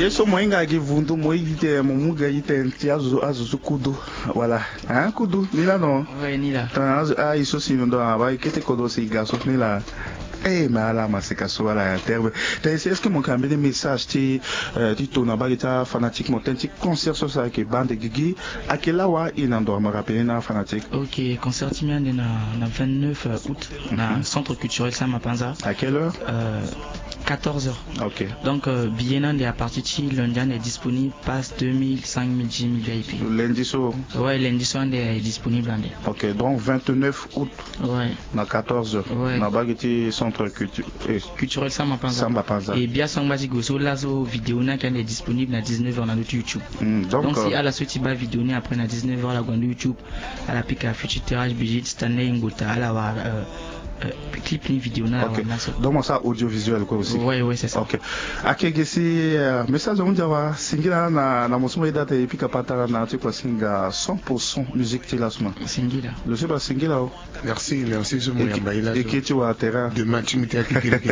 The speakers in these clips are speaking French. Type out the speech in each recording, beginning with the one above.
yeso moinga kivundu moigite momuga ite ntiazo azuzu kudu voilà hein kudu nila no ouais nila ah iso sino ndo aba kete kodo si gaso nila mais ala masika so la terre est-ce que mon cambi de message ti tourne ba ta fanatique montanti concert so ça que bande gigi akela wa inando ma rappeler na fanatique. OK, concert mi na 29 août na centre culturel Samapanza. À quelle heure? 14h. OK. Donc billet est à partir de lundi est disponible, passe 2000, 5000, 10 000 VIP. Lundi so. Ouais, lundi so est disponible. OK, donc 29 août. Ouais. Na 14h. Ouais. Na bagiti centre culturel Samapanza. Et bien Sambati Goso là so vidéo na qui est disponible à 19h na YouTube. Donc si à la suite il va vidéo après à 19h la grande YouTube à la pique à Future Tirage Brigitte Stanley Ngota à la clip ni vidéo na okay. Donc ça audiovisuel quoi aussi. Ouais c'est ça. OK. Akegesi message on jawa singila na mosumo data epika patara na tu kwa singa 100% musique tilasma. Singila. Le c'est pas singila. Merci sur mon yambaila. Et que tu vas terrain. Demain tu m'étais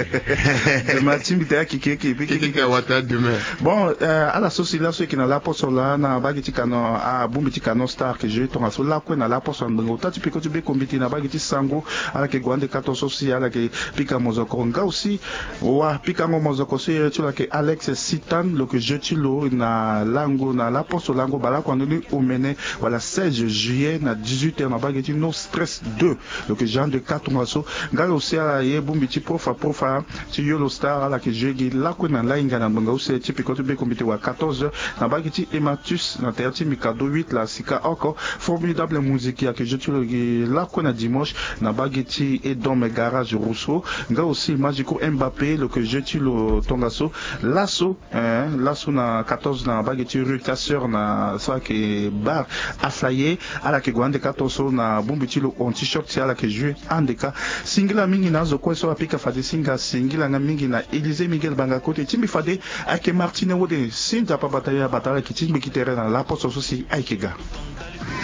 à kikeke puis wata demain. Bon à la sauce là ceux qui na la poste là na bagiti kano a bumbiti kano star que je ton aso la ko na la poste ngo ta tu peux que tu be combiter na bagiti sango ala ke gwande social que pika mozoko nga aussi wa pika mozoko c'est tu la que Alex Sitan le que je tu lo na lango na la poste lango bala quand nous omene voilà 16 juillet na 18h na bageti no stress 2 le que Jean de Katongaso nga aussi ala ye bumbiti profa tu yo lo star la que je gi la ko na la inga na nga aussi tu pika tu be comité wa 14h na bageti Ematus na terti Mikado 8 la sika encore formidable musique que je tu la ko na dimanche na bageti et dans mes garages Rousseau nga aussi Magico Mbappé le que je tue le tongaso lasso na 14 na bageti rue Casseur na ça que bar aflaye ala que gwande 14 na bumbiti le on t-shirt ala que je andeka singila mingi na zo ko so apika fade singila nga mingi na Élysée Miguel Banga côté timbi fade ake Martine wode sinta pa bataya batala ki timbi ki terrain na la poste aussi aikega